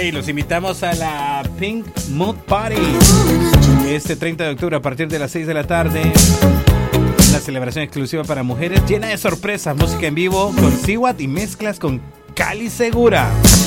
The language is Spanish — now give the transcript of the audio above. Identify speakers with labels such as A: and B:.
A: Y los invitamos a la Pink Mood Party este 30 de octubre a partir de las 6 de la tarde. Una celebración exclusiva para mujeres llena de sorpresas, música en vivo con Siwat y mezclas con Cali Segura.